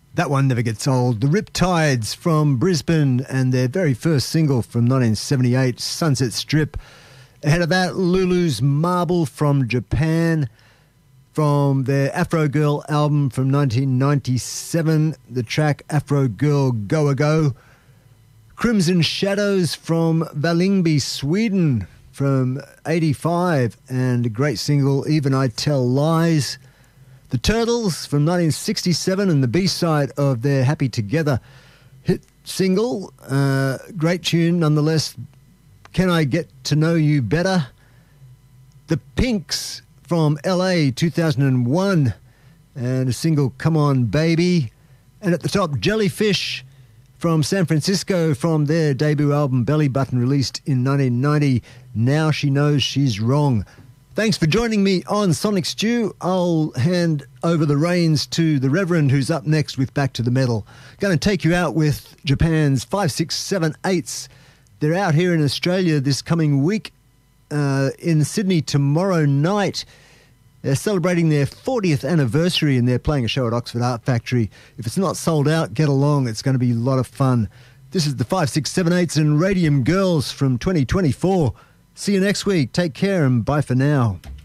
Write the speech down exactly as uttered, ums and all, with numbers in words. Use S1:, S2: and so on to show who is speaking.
S1: That one never gets old. The Riptides from Brisbane and their very first single from nineteen seventy-eight, Sunset Strip. Ahead of that, Lulu's Marble from Japan. From their Afro Girl album from nineteen ninety-seven, the track Afro Girl Go A Go. Crimson Shadows from Vällingby, Sweden from eighty-five, and a great single, Even I Tell Lies. The Turtles from nineteen sixty-seven and the B-side of their Happy Together hit single. Uh, great tune nonetheless. Can I Get to Know You Better? The Pinks from L A two thousand one and a single Come On Baby. And at the top, Jellyfish from San Francisco from their debut album Belly Button, released in nineteen ninety. Now She Knows She's Wrong. Thanks for joining me on Sonic Stew. I'll hand over the reins to the Reverend, who's up next with Back to the Metal. Going to take you out with Japan's five six seven eights. They're out here in Australia this coming week, uh, in Sydney tomorrow night. They're celebrating their fortieth anniversary and they're playing a show at Oxford Art Factory. If it's not sold out, get along. It's going to be a lot of fun. This is the five six seven eights and Radium Girls from twenty twenty-four. See you next week. Take care and bye for now.